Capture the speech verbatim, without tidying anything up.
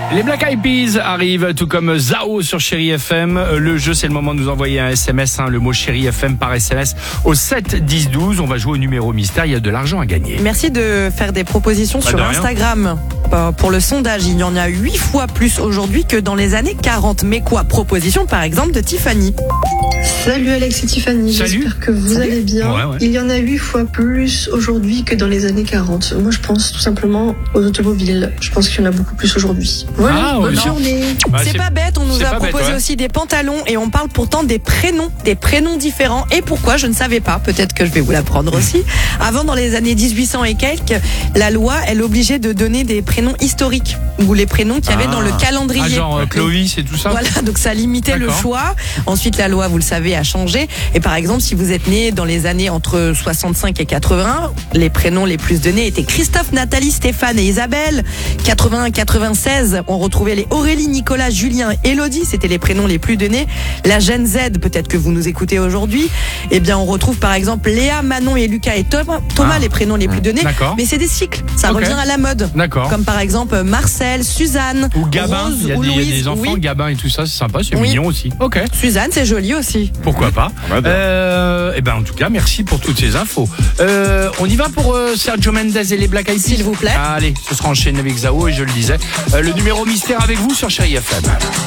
Les Black Eyed Peas arrivent, tout comme Zao sur Chéri F M. Le jeu, c'est le moment de nous envoyer un S M S, hein, le mot Chéri F M par S M S au sept dix douze. On va jouer au numéro mystère, il y a de l'argent à gagner. Merci de faire des propositions Pas sur de rien. Instagram. Euh, Pour le sondage, il y en a huit fois plus aujourd'hui que dans les années quarante. Mais quoi? Proposition par exemple de Tiffany. Salut Alex et Tiffany, Salut. j'espère que vous Salut. allez bien. Ouais, ouais. Il y en a huit fois plus aujourd'hui que dans les années quarante. Moi je pense tout simplement aux automobiles. Je pense qu'il y en a beaucoup plus aujourd'hui. Voilà, Ah, bonne oui. journée. Bah, c'est pas bête, on nous c'est a pas bête, proposé ouais. aussi des pantalons et on parle pourtant des prénoms, des prénoms différents. Et pourquoi? Je ne savais pas. Peut-être que je vais vous l'apprendre aussi. Avant, dans les années dix-huit cents et quelques, la loi, elle obligeait de donner des prénoms historiques ou les prénoms qu'il y avait Ah. dans le calendrier. Ah, genre euh, Chloé, c'est tout ça. Voilà, donc ça limitait le D'accord. choix. Ensuite, la loi, vous le savez, a changé. Et par exemple, si vous êtes né dans les années entre soixante-cinq et quatre-vingts, les prénoms les plus donnés étaient Christophe, Nathalie, Stéphane et Isabelle. quatre-vingts quatre-vingt-seize, on retrouvait les Aurélie, Nicolas, Julien, Élodie. C'était les prénoms les plus donnés. La Gen Z, peut-être que vous nous écoutez aujourd'hui. Eh bien, on retrouve par exemple Léa, Manon et Lucas et Thomas. Thomas, Ah. les prénoms les plus donnés. D'accord. Mais c'est des cycles. Ça Ok. revient à la mode. D'accord. Comme par exemple Marcel, Suzanne, Ou Gabin, Rose il y a ou des, il y a Louise. des enfants, Oui. Gabin et tout ça, c'est sympa, c'est Oui. mignon aussi. Ok. Suzanne, c'est joli aussi. Pourquoi pas. Euh, et ben en tout cas, merci pour toutes ces infos. Euh, on y va pour euh, Sergio Mendes et les Black Eyed Peas. S'il vous plaît. Allez, ce sera enchaîné avec Zao et je le disais. Euh, le numéro mystère avec vous sur Chéri F M.